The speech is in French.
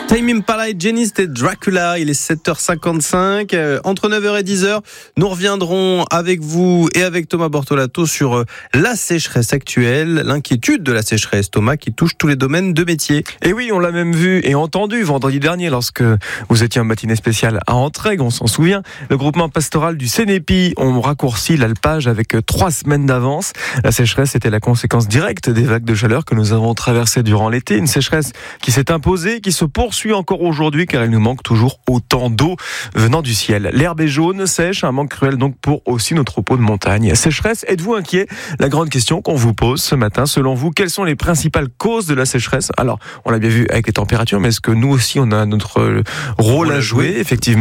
Tame Impala et Jenny, c'était Dracula. Il est 7h55. Entre 9h et 10h, nous reviendrons avec vous et avec Thomas Bortolato sur la sécheresse actuelle, l'inquiétude de la sécheresse, Thomas, qui touche tous les domaines de métier. Et oui, on l'a même vu et entendu vendredi dernier lorsque vous étiez en matinée spéciale à Entraigues, on s'en souvient. Le groupement pastoral du Sénépi ont raccourci l'alpage avec 3 semaines d'avance. La sécheresse était la conséquence directe des vagues de chaleur que nous avons traversées durant l'été. Une sécheresse qui s'est imposée, qui se poursuit encore aujourd'hui car il nous manque toujours autant d'eau venant du ciel. L'herbe est jaune, sèche, un manque cruel donc pour aussi nos troupeaux de montagne. Sécheresse, êtes-vous inquiet ? La grande question qu'on vous pose ce matin, selon vous, quelles sont les principales causes de la sécheresse ? Alors, on l'a bien vu avec les températures, mais est-ce que nous aussi on a notre rôle à jouer, effectivement ?